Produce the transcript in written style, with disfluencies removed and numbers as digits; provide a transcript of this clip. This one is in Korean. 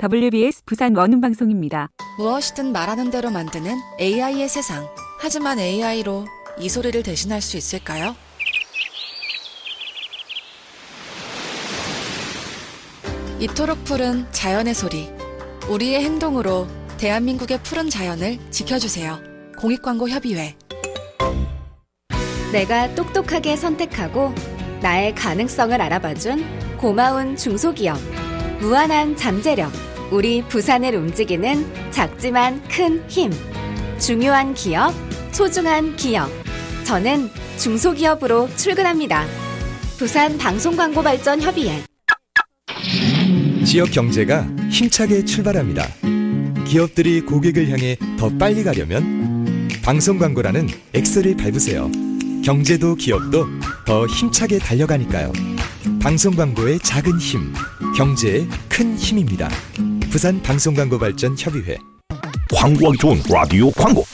WBS 부산 원음방송입니다. 무엇이든 말하는 대로 만드는 AI의 세상. 하지만 AI로 이 소리를 대신할 수 있을까요? 이토록 푸른 자연의 소리. 우리의 행동으로 대한민국의 푸른 자연을 지켜주세요. 공익광고협의회. 내가 똑똑하게 선택하고 나의 가능성을 알아봐준 고마운 중소기업. 무한한 잠재력. 우리 부산을 움직이는 작지만 큰 힘. 중요한 기업, 소중한 기업. 저는 중소기업으로 출근합니다. 부산 방송광고발전협의회. 지역 경제가 힘차게 출발합니다. 기업들이 고객을 향해 더 빨리 가려면 방송광고라는 엑셀을 밟으세요. 경제도 기업도 더 힘차게 달려가니까요. 방송광고의 작은 힘, 경제의 큰 힘입니다. 부산 방송광고발전협의회. 광고하기 좋은 라디오 광고.